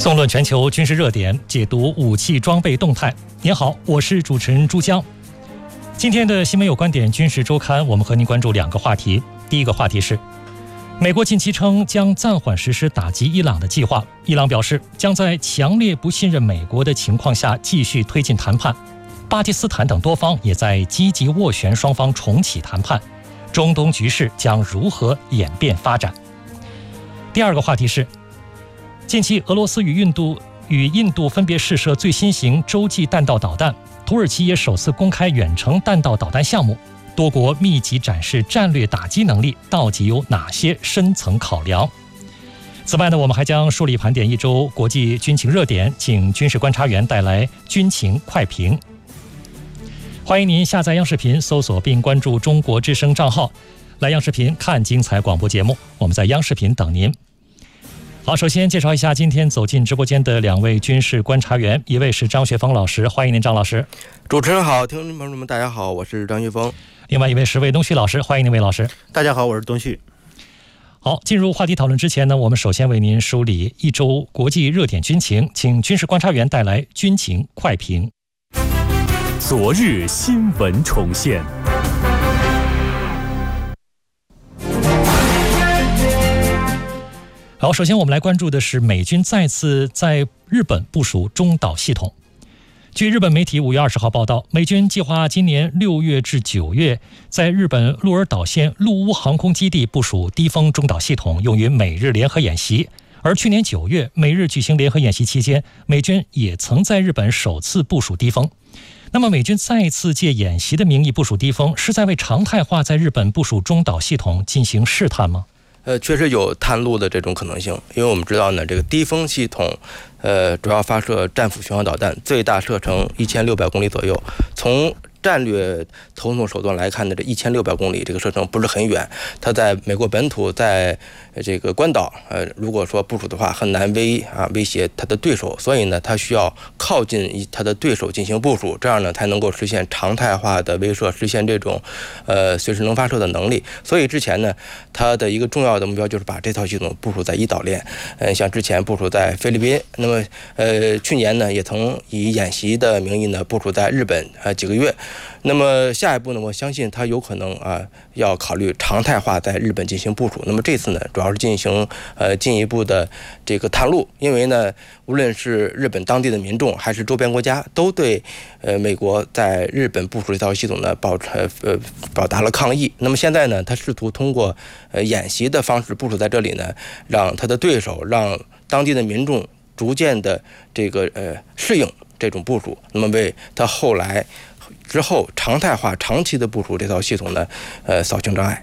纵论全球军事热点，解读武器装备动态。您好，我是主持人朱江。今天的新闻有观点军事周刊，我们和您关注两个话题。第一个话题是，美国近期称将暂缓实施打击伊朗的计划，伊朗表示将在强烈不信任美国的情况下继续推进谈判。巴基斯坦等多方也在积极斡旋双方重启谈判。中东局势将如何演变发展？第二个话题是，近期俄罗斯与印度分别试射最新型洲际弹道导弹，土耳其也首次公开远程弹道导弹项目，多国密集展示战略打击能力，到底有哪些深层考量？此外呢，我们还将梳理盘点一周国际军情热点，请军事观察员带来军情快评。欢迎您下载央视频，搜索并关注中国之声账号，来央视频看精彩广播节目，我们在央视频等您。好，首先介绍一下今天走进直播间的两位军事观察员，一位是张学峰老师，欢迎您张老师。 主持人好，听众朋友们大家好，我是张学峰。 另外一位是魏东旭老师，欢迎您魏老师。 大家好，我是东旭。 好，进入话题讨论之前呢，我们首先为您梳理一周国际热点军情，请军事观察员带来军情快评。 昨日新闻重现。 好，首先我们来关注的是美军再次在日本部署中岛系统。据日本媒体5月20号报道，美军计划今年6月至9月在日本鹿儿岛县陆屋航空基地部署低风中岛系统，用于美日联合演习。而去年9月，美日举行联合演习期间，美军也曾在日本首次部署低风。那么美军再次借演习的名义部署低风，是在为常态化在日本部署中岛系统进行试探吗？ 确实有探路的这种可能性，因为我们知道呢，这个低风系统，主要发射战斧巡航导弹，最大射程1600公里左右。从战略投送手段来看呢，这1600公里这个射程不是很远，它在美国本土，在这个关岛，如果说部署的话，很难威胁它的对手，所以呢，它需要靠近它的对手进行部署，这样呢才能够实现常态化的威慑，实现这种随时能发射的能力。所以之前呢，它的一个重要的目标就是把这套系统部署在伊岛链，像之前部署在菲律宾，那么去年呢也曾以演习的名义呢部署在日本几个月。那么下一步呢，我相信它有可能要考虑常态化在日本进行部署。那么这次呢，主要是进行进一步的这个探路，因为呢，无论是日本当地的民众还是周边国家，都对美国在日本部署这套系统呢表达了抗议。那么现在呢，他试图通过演习的方式部署在这里呢，让他的对手，让当地的民众逐渐的这个适应这种部署，那么为他之后常态化长期的部署这套系统呢扫清障碍。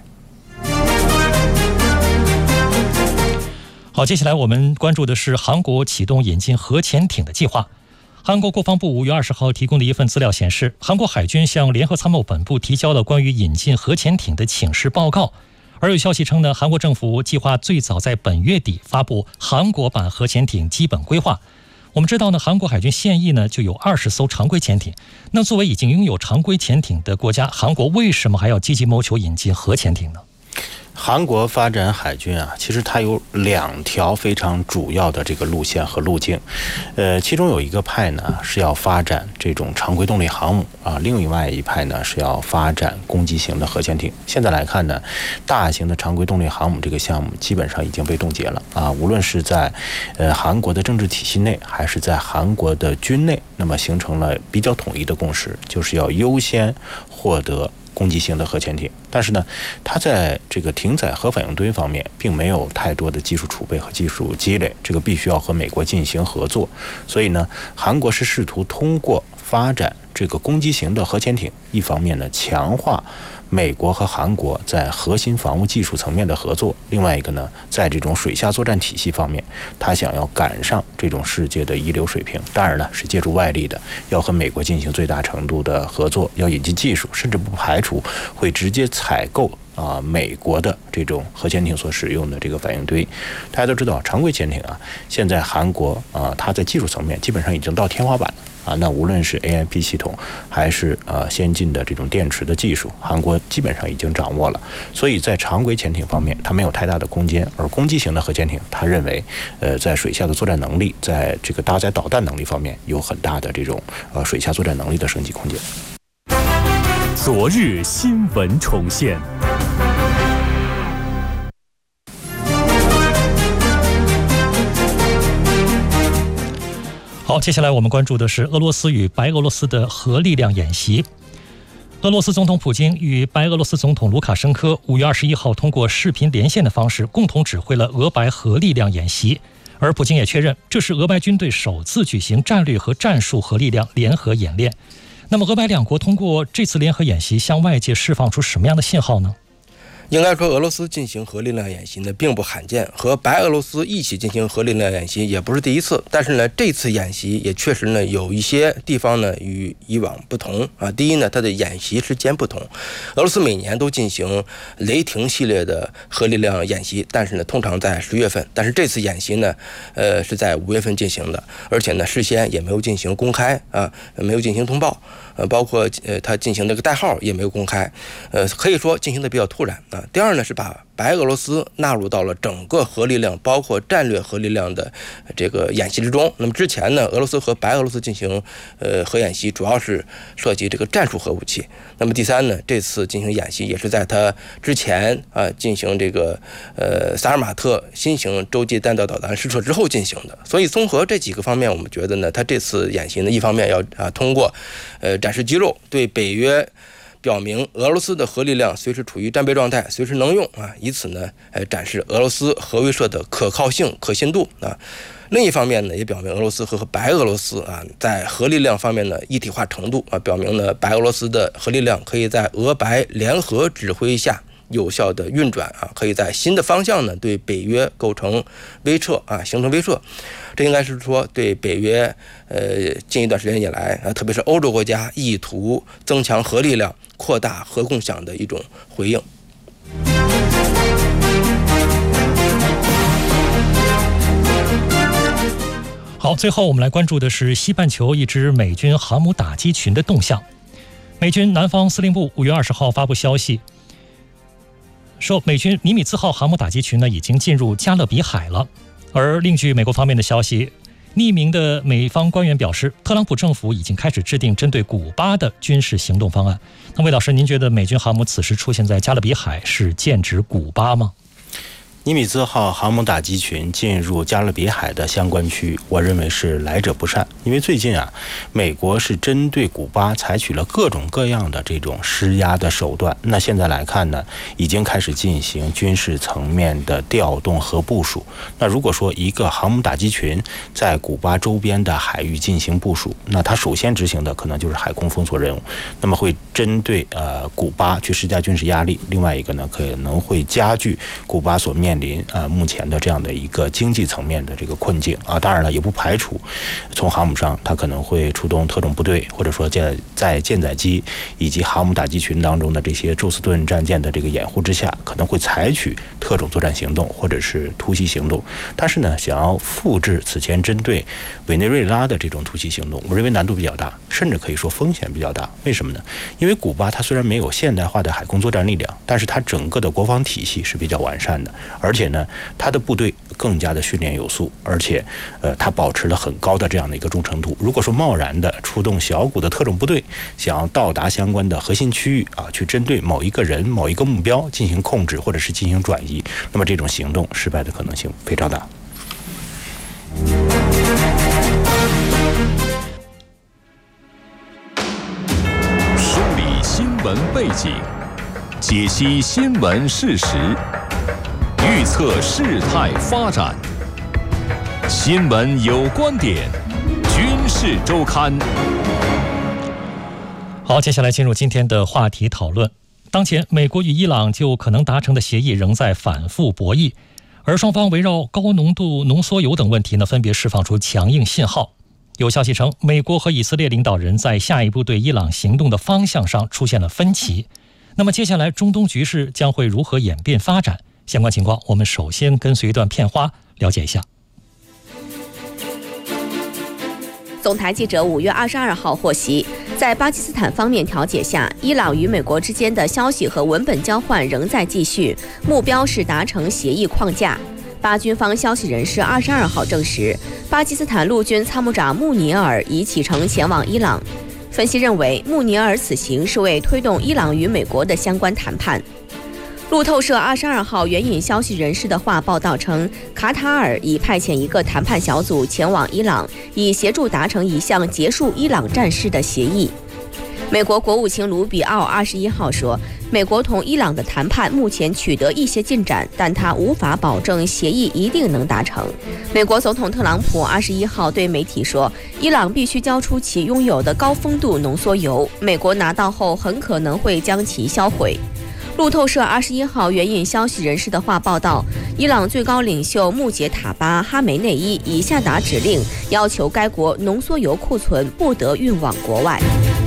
好，接下来我们关注的是韩国启动引进核潜艇的计划。韩国国防部5月20号提供的一份资料显示，韩国海军向联合参谋本部提交了关于引进核潜艇的请示报告。而有消息称呢，韩国政府计划最早在本月底发布韩国版核潜艇基本规划。我们知道呢，韩国海军现役呢就有20艘常规潜艇。那作为已经拥有常规潜艇的国家，韩国为什么还要积极谋求引进核潜艇呢？ 韩国发展海军其实它有2条非常主要的这个路线和路径，其中有一个派呢是要发展这种常规动力航母另外一派呢是要发展攻击型的核潜艇。现在来看呢，大型的常规动力航母这个项目基本上已经被冻结了无论是在韩国的政治体系内，还是在韩国的军内，那么形成了比较统一的共识，就是要优先获得攻击型的核潜艇。但是呢，它在这个停载核反应堆方面并没有太多的技术储备和技术积累，这个必须要和美国进行合作。所以呢，韩国是试图通过发展这个攻击型的核潜艇，一方面呢强化美国和韩国在核心防务技术层面的合作，另外一个呢，在这种水下作战体系方面，他想要赶上这种世界的一流水平。当然呢，是借助外力的，要和美国进行最大程度的合作，要引进技术，甚至不排除会直接采购美国的这种核潜艇所使用的这个反应堆。大家都知道，常规潜艇现在韩国它在技术层面基本上已经到天花板了。 啊。那无论是 AIP 系统还是先进的这种电池的技术，韩国基本上已经掌握了。所以在常规潜艇方面，它没有太大的空间，而攻击型的核潜艇，他认为在水下的作战能力，在这个搭载导弹能力方面有很大的这种水下作战能力的升级空间。 昨日新闻重现。 好，接下来我们关注的是俄罗斯与白俄罗斯的核力量演习。俄罗斯总统普京与白俄罗斯总统卢卡申科5月21号通过视频连线的方式，共同指挥了俄白核力量演习。而普京也确认，这是俄白军队首次举行战略和战术核力量联合演练。那么，俄白两国通过这次联合演习，向外界释放出什么样的信号呢？ 应该说，俄罗斯进行核力量演习呢，并不罕见，和白俄罗斯一起进行核力量演习也不是第一次。但是呢，这次演习也确实呢有一些地方呢与以往不同啊。第一呢，它的演习时间不同。俄罗斯每年都进行雷霆系列的核力量演习，但是呢，通常在10月份。但是这次演习呢，是在5月份进行的，而且呢，事先也没有进行公开啊，没有进行通报。包括它进行这个代号也没有公开，可以说进行的比较突然啊。第二呢，是把白俄罗斯纳入到了整个核力量，包括战略核力量的这个演习之中。那么之前呢，俄罗斯和白俄罗斯进行核演习，主要是涉及这个战术核武器。那么第三呢，这次进行演习也是在它之前啊进行这个萨尔马特新型洲际弹道导弹试射之后进行的。所以综合这几个方面，我们觉得呢，它这次演习呢，一方面要通过展示肌肉，对北约表明俄罗斯的核力量随时处于战备状态，随时能用啊，以此呢展示俄罗斯核威慑的可靠性、可信度啊。另一方面呢，也表明俄罗斯和白俄罗斯啊在核力量方面的一体化程度啊，表明呢白俄罗斯的核力量可以在俄白联合指挥下有效的运转啊，可以在新的方向呢对北约构成威慑啊，形成威慑。这应该是说对北约近一段时间以来啊，特别是欧洲国家意图增强核力量、扩大核共享的一种回应。 好，最后我们来关注的是西半球一支美军航母打击群的动向。美军南方司令部5月20号发布消息，说美军尼米兹号航母打击群呢已经进入加勒比海了。而另据美国方面的消息，匿名的美方官员表示，特朗普政府已经开始制定针对古巴的军事行动方案。那魏老师，您觉得美军航母此时出现在加勒比海是剑指古巴吗？ 尼米兹号航母打击群进入加勒比海的相关区域，我认为是来者不善。因为最近啊，美国是针对古巴采取了各种各样的这种施压的手段。那现在来看呢，已经开始进行军事层面的调动和部署。那如果说一个航母打击群在古巴周边的海域进行部署，那它首先执行的可能就是海空封锁任务，那么会针对古巴去施加军事压力。另外一个呢，可能会加剧古巴所面临目前的这样的一个经济层面的这个困境啊。当然了，也不排除从航母上它可能会出动特种部队，或者说在舰载机以及航母打击群当中的这些宙斯盾战舰的这个掩护之下，可能会采取特种作战行动或者是突袭行动。但是呢，想要复制此前针对委内瑞拉的这种突袭行动，我认为难度比较大，甚至可以说风险比较大。为什么呢？因为古巴它虽然没有现代化的海空作战力量，但是它整个的国防体系是比较完善的，而且呢，它的部队更加的训练有素，而且它保持了很高的这样的一个忠诚度。如果说贸然的出动小股的特种部队，想要到达相关的核心区域啊，去针对某一个人、某一个目标进行控制或者是进行转移，那么这种行动失败的可能性非常大。 梳理新闻背景，解析新闻事实，预测事态发展。新闻有观点，军事周刊。 好，接下来进入今天的话题讨论。当前，美国与伊朗就可能达成的协议仍在反复博弈，而双方围绕高浓度浓缩铀等问题呢，分别释放出强硬信号。有消息称，美国和以色列领导人在下一步对伊朗行动的方向上出现了分歧。那么接下来中东局势将会如何演变发展？相关情况，我们首先跟随一段片花了解一下。 总台记者5月22号获悉，在巴基斯坦方面调解下，伊朗与美国之间的消息和文本交换仍在继续，目标是达成协议框架。巴军方消息人士22号证实，巴基斯坦陆军参谋长穆尼尔已启程前往伊朗。分析认为，穆尼尔此行是为推动伊朗与美国的相关谈判。路透社22号援引消息人士的话报道称，卡塔尔已派遣一个谈判小组前往伊朗，以协助达成一项结束伊朗战事的协议。美国国务卿卢比奥21号说，美国同伊朗的谈判目前取得一些进展，但他无法保证协议一定能达成。美国总统特朗普21号对媒体说，伊朗必须交出其拥有的高丰度浓缩铀，美国拿到后很可能会将其销毁。路透社21号援引消息人士的话报道，伊朗最高领袖穆杰塔巴·哈梅内伊已下达指令，要求该国浓缩铀库存不得运往国外。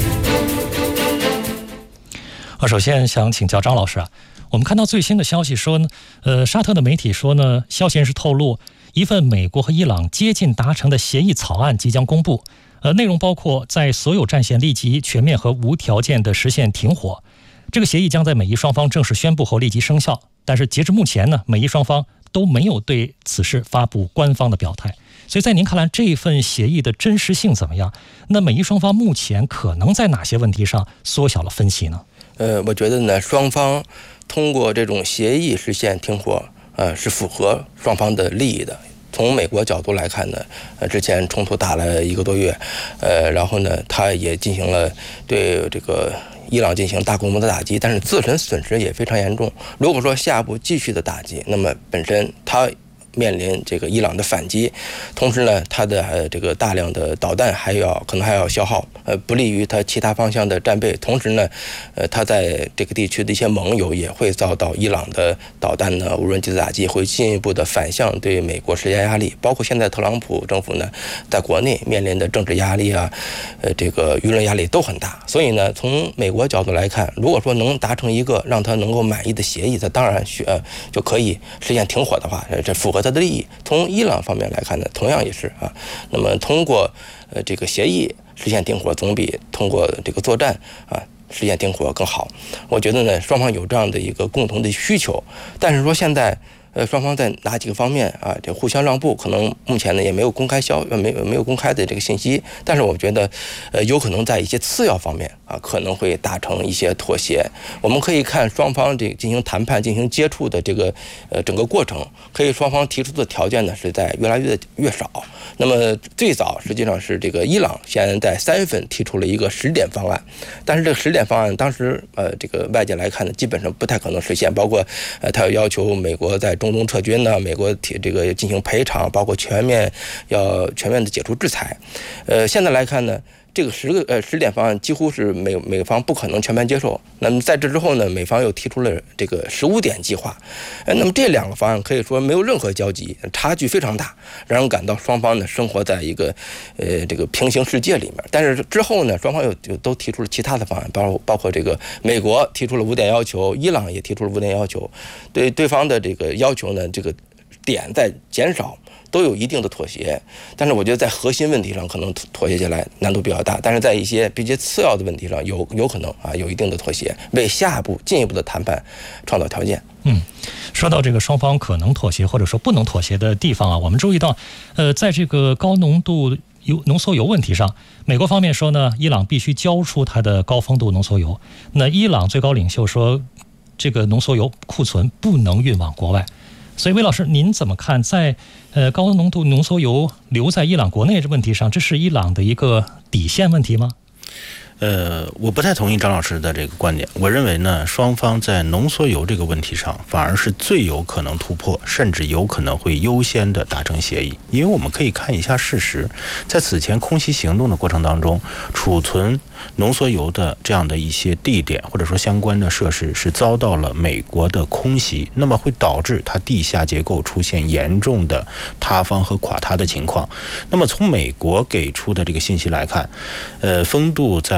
首先想请教张老师啊，我们看到最新的消息说呢，沙特的媒体说呢，消息人士透露，一份美国和伊朗接近达成的协议草案即将公布，内容包括在所有战线立即全面和无条件的实现停火。这个协议将在美伊双方正式宣布后立即生效，但是截至目前呢，美伊双方都没有对此事发布官方的表态。所以在您看来，这份协议的真实性怎么样？那美伊双方目前可能在哪些问题上缩小了分歧呢？ 我觉得呢，双方通过这种协议实现停火，是符合双方的利益的。从美国角度来看呢，之前冲突打了1个多月，然后呢，他也进行了对这个伊朗进行大规模的打击，但是自身损失也非常严重。如果说下一步继续的打击，那么本身他面临这个伊朗的反击，同时呢，它的这个大量的导弹可能还要消耗，不利于它其他方向的战备。同时呢，它在这个地区的一些盟友也会遭到伊朗的导弹呢、无人机的打击，会进一步的反向对美国施加压力。包括现在特朗普政府呢，在国内面临的政治压力啊，这个舆论压力都很大。所以呢，从美国角度来看，如果说能达成一个让他能够满意的协议，他当然就可以实现停火的话，这符合他的利益。从伊朗方面来看呢，同样也是啊。那么通过这个协议实现停火，总比通过这个作战啊实现停火更好。我觉得呢，双方有这样的一个共同的需求，但是说现在双方在哪几个方面啊，这互相让步，可能目前呢也没有公开没有公开的这个信息。但是我觉得，有可能在一些次要方面啊，可能会达成一些妥协。我们可以看双方这进行谈判、进行接触的这个整个过程，可以双方提出的条件呢是在越来越少。那么最早实际上是这个伊朗现在在3月份提出了一个10点方案，但是这个10点方案当时这个外界来看呢，基本上不太可能实现，包括他要求美国在中东撤军呢，美国这个进行赔偿，包括全面的解除制裁。现在来看呢，这个10点方案几乎是美方不可能全盘接受。那么在这之后呢，美方又提出了这个15点计划。那么这2个方案可以说没有任何交集，差距非常大，让人感到双方呢生活在一个这个平行世界里面。但是之后呢，双方又都提出了其他的方案，包括这个美国提出了5点要求，伊朗也提出了5点要求，对对方的这个要求呢，这个点在减少，都有一定的妥协。但是我觉得在核心问题上可能妥协起来难度比较大，但是在一些比较次要的问题上有可能啊有一定的妥协，为下一步进一步的谈判创造条件。 说到这个双方可能妥协或者说不能妥协的地方啊，我们注意到在这个高浓度浓缩铀问题上，美国方面说呢，伊朗必须交出它的高丰度浓缩铀。那伊朗最高领袖说，这个浓缩铀库存不能运往国外。所以魏老师，您怎么看在高浓度浓缩铀留在伊朗国内这问题上，这是伊朗的一个底线问题吗？ 我不太同意张老师的这个观点。我认为呢，双方在浓缩铀这个问题上反而是最有可能突破，甚至有可能会优先的达成协议。因为我们可以看一下事实，在此前空袭行动的过程当中，储存浓缩铀的这样的一些地点或者说相关的设施是遭到了美国的空袭，那么会导致它地下结构出现严重的塌方和垮塌的情况。那么从美国给出的这个信息来看，丰度在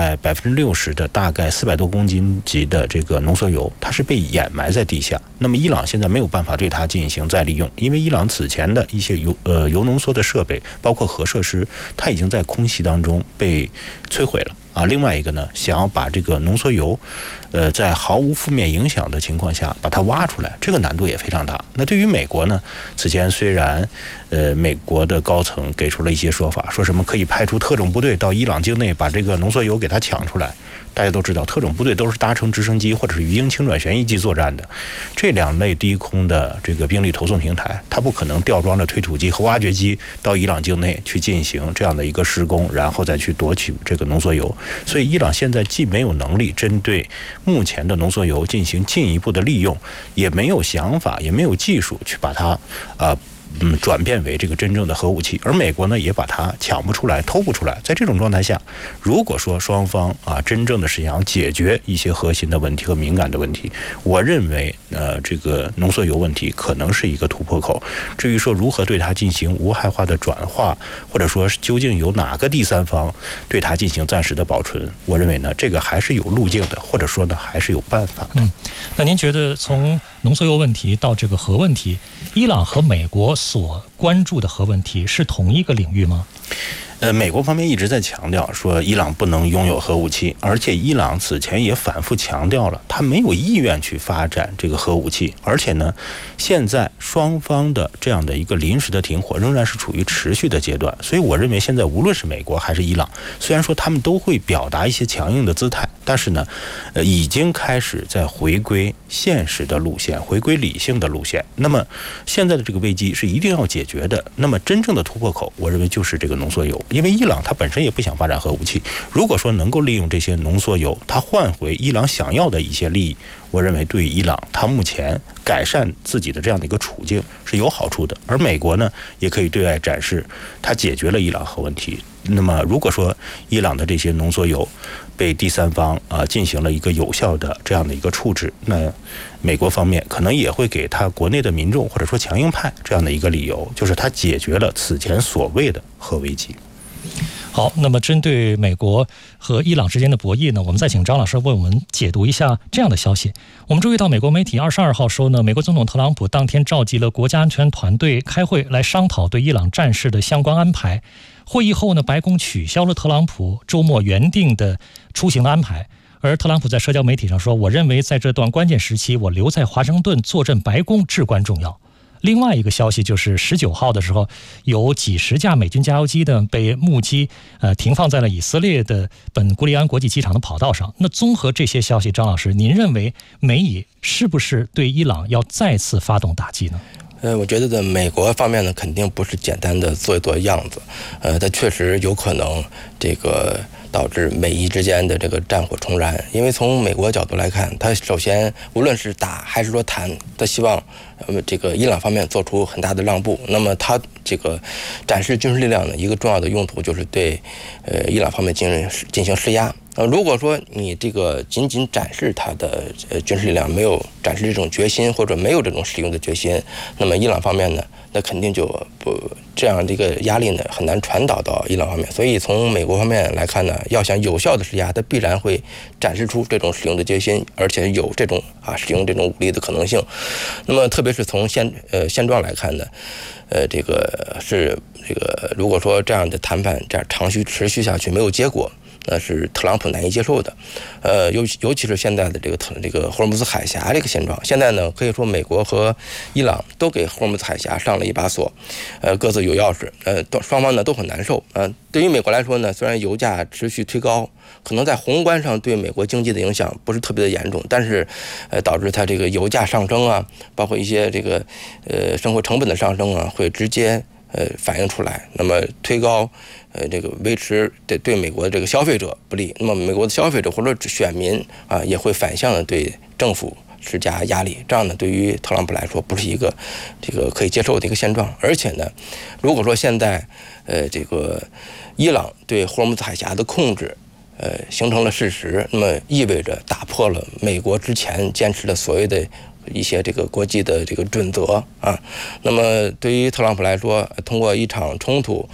在60%的大概400多公斤级的这个浓缩铀，它是被掩埋在地下。那么伊朗现在没有办法对它进行再利用，因为伊朗此前的一些铀浓缩的设备，包括核设施，它已经在空袭当中被摧毁了。另外一个呢，想要把这个浓缩铀，在毫无负面影响的情况下把它挖出来，这个难度也非常大。那对于美国呢，此前虽然美国的高层给出了一些说法，说什么可以派出特种部队到伊朗境内把这个浓缩铀给它抢出来。大家都知道，特种部队都是搭乘直升机或者是鱼鹰轻转旋翼机作战的，这2类低空的这个兵力投送平台，它不可能吊装着推土机和挖掘机到伊朗境内去进行这样的一个施工，然后再去夺取这个浓缩铀。所以伊朗现在既没有能力针对目前的浓缩铀进行进一步的利用，也没有想法，也没有技术去把它转变为这个真正的核武器，而美国呢也把它抢不出来、偷不出来。在这种状态下，如果说双方真正的是想要解决一些核心的问题和敏感的问题，我认为这个浓缩铀问题可能是一个突破口。至于说如何对它进行无害化的转化，或者说究竟有哪个第三方对它进行暂时的保存，我认为呢这个还是有路径的，或者说呢还是有办法的。 那您觉得从浓缩铀问题到这个核问题，伊朗和美国所关注的核问题是同一个领域吗？ 美国方面一直在强调说伊朗不能拥有核武器，而且伊朗此前也反复强调了他没有意愿去发展这个核武器，而且呢现在双方的这样的一个临时的停火仍然是处于持续的阶段。所以我认为现在无论是美国还是伊朗，虽然说他们都会表达一些强硬的姿态，但是呢已经开始在回归现实的路线，回归理性的路线。那么现在的这个危机是一定要解决的，那么真正的突破口我认为就是这个浓缩铀。因为伊朗它本身也不想发展核武器，如果说能够利用这些浓缩铀，它换回伊朗想要的一些利益，我认为对于伊朗它目前改善自己的这样的一个处境是有好处的。而美国呢也可以对外展示它解决了伊朗核问题。那么如果说伊朗的这些浓缩铀被第三方进行了一个有效的这样的一个处置，那美国方面可能也会给他国内的民众或者说强硬派这样的一个理由，就是他解决了此前所谓的核危机。 好，那么针对美国和伊朗之间的博弈呢，我们再请张老师为我们解读一下这样的消息。我们注意到美国媒体22号说呢，美国总统特朗普当天召集了国家安全团队开会来商讨对伊朗战事的相关安排。会议后呢，白宫取消了特朗普周末原定的出行的安排。而特朗普在社交媒体上说，我认为在这段关键时期，我留在华盛顿坐镇白宫至关重要。另外一个消息就是19号的时候，有几十架美军加油机呢被目击停放在了以色列的本古里安国际机场的跑道上。那综合这些消息，张老师，您认为美以是不是对伊朗要再次发动打击呢？ 我觉得美国方面呢，肯定不是简单的做一做样子，它确实有可能这个导致美伊之间的这个战火重燃。因为从美国角度来看，它首先无论是打还是说谈，它希望这个伊朗方面做出很大的让步。那么它这个展示军事力量的一个重要的用途就是对伊朗方面进行施压。如果说你这个仅仅展示它的军事力量，没有展示这种决心，或者没有这种使用的决心，那么伊朗方面呢，那肯定就不这样这个压力呢很难传导到伊朗方面。所以从美国方面来看呢，要想有效的施压，它必然会展示出这种使用的决心，而且有这种使用这种武力的可能性。那么特别是从现状来看呢，这个如果说这样的谈判这样长期持续下去没有结果，那是特朗普难以接受的。尤其是现在的这个霍尔木兹海峡这个现状，现在呢可以说美国和伊朗都给霍尔木兹海峡上了一把锁，各自有钥匙，双方呢都很难受。对于美国来说呢，虽然油价持续推高，可能在宏观上对美国经济的影响不是特别的严重，但是导致它这个油价上升啊，包括一些这个生活成本的上升啊，会直接反映出来，那么推高这个维持对美国的这个消费者不利，那么美国的消费者或者选民也会反向的对政府施加压力，这样呢对于特朗普来说不是一个这个可以接受的一个现状。而且呢，如果说现在这个伊朗对霍尔木兹海峡的控制形成了事实，那么意味着打破了美国之前坚持的所谓的一些这个国际的这个准则啊。那么对于特朗普来说，通过一场冲突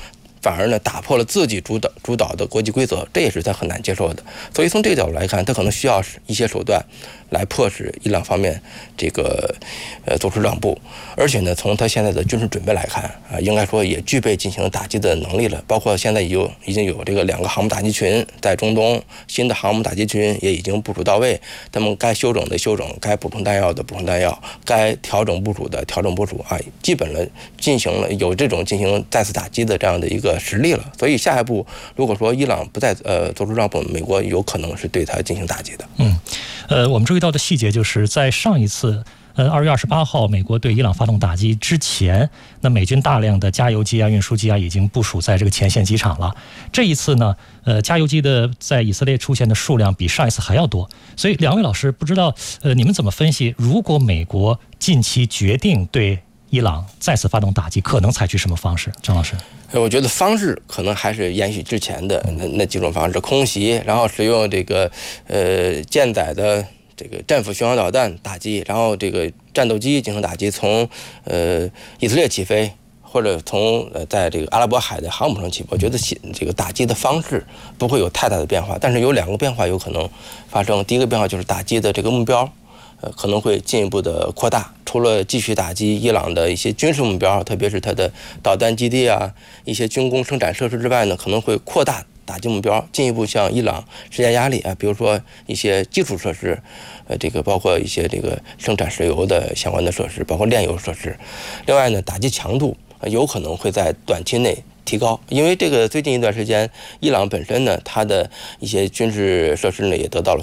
反而呢打破了自己主导的国际规则，这也是他很难接受的。所以从这个角度来看，他可能需要一些手段来迫使伊朗方面这个做出让步。而且呢，从他现在的军事准备来看啊，应该说也具备进行打击的能力了。包括现在已经有这个2个航母打击群在中东，新的航母打击群也已经部署到位。他们该休整的休整，该补充弹药的补充弹药，该调整部署的调整部署啊，基本了进行再次打击的这样的一个实力了。所以下一步如果说伊朗不再做出让步，美国有可能是对它进行打击的。 我们注意到的细节就是在上一次2月28号美国对伊朗发动打击之前，那美军大量的加油机啊、运输机啊已经部署在这个前线机场了。这一次呢，加油机的在以色列出现的数量比上一次还要多。所以两位老师，不知道你们怎么分析，如果美国近期决定对伊朗再次发动打击，可能采取什么方式？张老师， 我觉得方式可能还是延续之前的那几种方式，空袭，然后使用这个舰载的这个战斧巡航导弹打击，然后这个战斗机进行打击，从以色列起飞，或者从在这个阿拉伯海的航母上起飞。我觉得这个打击的方式不会有太大的变化，但是有2个变化有可能发生。第一个变化就是打击的这个目标可能会进一步的扩大，除了继续打击伊朗的一些军事目标，特别是它的导弹基地啊、一些军工生产设施之外呢，可能会扩大打击目标，进一步向伊朗施加压力啊，比如说一些基础设施，这个包括一些这个生产石油的相关的设施，包括炼油设施。另外呢，打击强度有可能会在短期内提高，因为这个最近一段时间，伊朗本身呢，它的一些军事设施呢也得到了